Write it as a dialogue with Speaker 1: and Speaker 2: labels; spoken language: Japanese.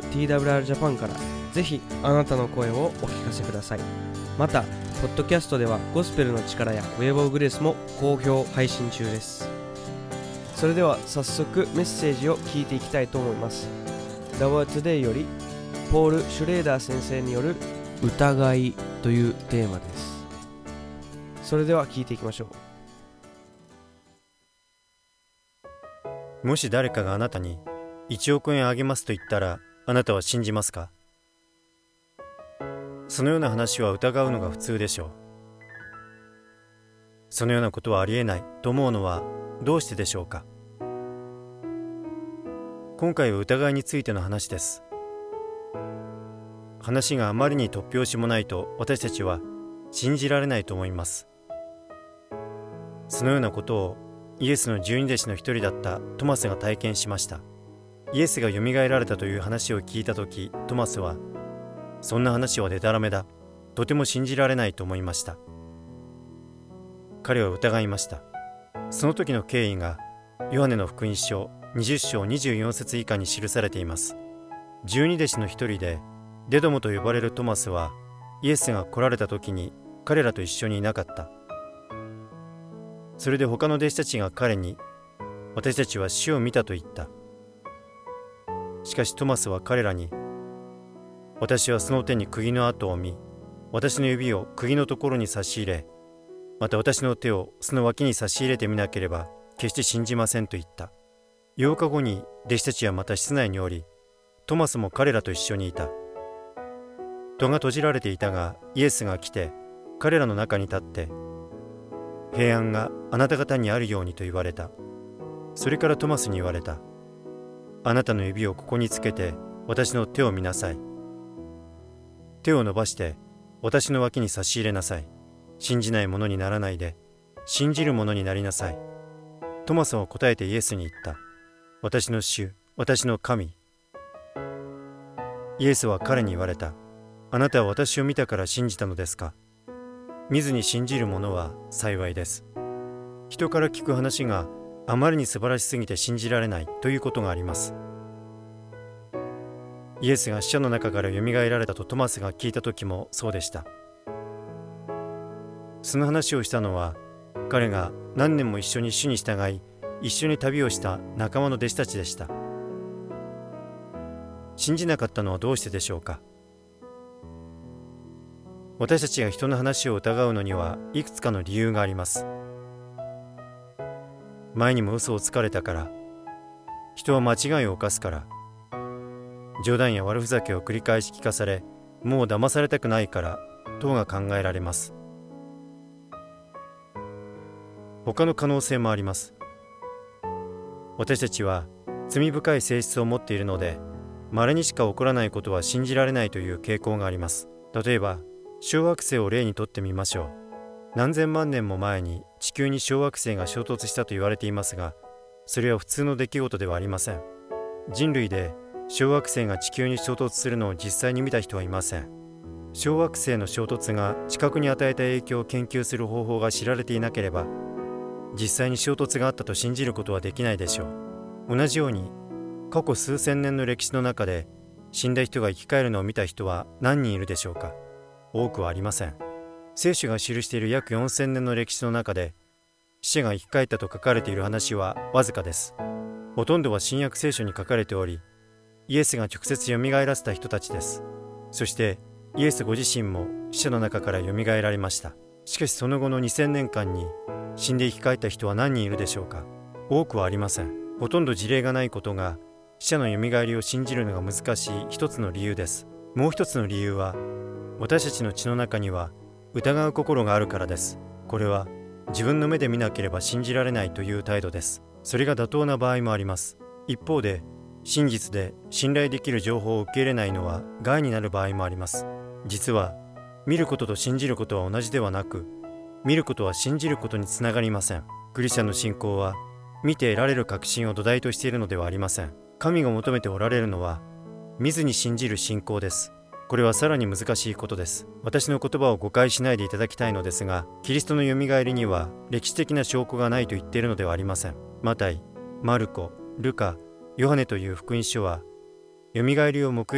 Speaker 1: TWR ジャパンからぜひあなたの声をお聞かせください。またポッドキャストではゴスペルの力やウェーブオブグレースも好評配信中です。それでは早速メッセージを聞いていきたいと思います。 The Word Today よりポール・シュレーダー先生による疑いというテーマです。それでは聞いていきましょ
Speaker 2: う。もし誰かがあなたに1億円あげますと言ったら、あなたは信じますか？そのような話は疑うのが普通でしょう。そのようなことはありえないと思うのはどうしてでしょうか？今回は疑いについての話です。話があまりに突拍子もないと私たちは信じられないと思います。そのようなことをイエスの十二弟子の一人だったトマスが体験しました。イエスがよみがえられたという話を聞いたとき、トマスはそんな話はデタラメだ、とても信じられないと思いました。彼は疑いました。その時の経緯がヨハネの福音書20章24節以下に記されています。十二弟子の一人でデドモと呼ばれるトマスは、イエスが来られた時に彼らと一緒にいなかった。それで他の弟子たちが彼に、私たちは主を見たと言った。しかしトマスは彼らに、私はその手に釘の跡を見、私の指を釘のところに差し入れ、また私の手をその脇に差し入れてみなければ決して信じませんと言った。8日後に弟子たちはまた室内におり、トマスも彼らと一緒にいた。戸が閉じられていたが、イエスが来て彼らの中に立って、平安があなた方にあるようにと言われた。それからトマスに言われた。あなたの指をここにつけて私の手を見なさい。手を伸ばして私の脇に差し入れなさい。信じないものにならないで、信じるものになりなさい。トマスは答えてイエスに言った。私の主、私の神。イエスは彼に言われた。あなたは私を見たから信じたのですか？見ずに信じる者は幸いです。人から聞く話があまりに素晴らしすぎて信じられないということがあります。イエスが死者の中からよみがえられたとトマスが聞いた時もそうでした。その話をしたのは、彼が何年も一緒に主に従い、一緒に旅をした仲間の弟子たちでした。信じなかったのはどうしてでしょうか？私たちが人の話を疑うのにはいくつかの理由があります。前にも嘘をつかれたから、人は間違いを犯すから、冗談や悪ふざけを繰り返し聞かされ、もう騙されたくないから等が考えられます。他の可能性もあります。私たちは罪深い性質を持っているので、稀にしか起こらないことは信じられないという傾向があります。例えば小惑星を例にとってみましょう。何千万年も前に地球に小惑星が衝突したと言われていますが、それは普通の出来事ではありません。人類で小惑星が地球に衝突するのを実際に見た人はいません。小惑星の衝突が地殻に与えた影響を研究する方法が知られていなければ、実際に衝突があったと信じることはできないでしょう。同じように過去数千年の歴史の中で死んだ人が生き返るのを見た人は何人いるでしょうか？多くはありません。聖書が記している約4000年の歴史の中で、死者が生き返ったと書かれている話はわずかです。ほとんどは新約聖書に書かれており、イエスが直接よみがえらせた人たちです。そしてイエスご自身も死者の中からよみがえられました。しかしその後の2000年間に死んで生き返った人は何人いるでしょうか？多くはありません。ほとんど事例がないことが死者のよみがえりを信じるのが難しい一つの理由です。もう一つの理由は、私たちの血の中には疑う心があるからです。これは自分の目で見なければ信じられないという態度です。それが妥当な場合もあります。一方で、真実で信頼できる情報を受け入れないのは害になる場合もあります。実は見ることと信じることは同じではなく、見ることは信じることにつながりません。クリスチャンの信仰は見て得られる確信を土台としているのではありません。神が求めておられるのは見ずに信じる信仰です。これはさらに難しいことです。私の言葉を誤解しないでいただきたいのですが、キリストのよみがえりには歴史的な証拠がないと言っているのではありません。マタイ、マルコ、ルカ、ヨハネという福音書はよみがえりを目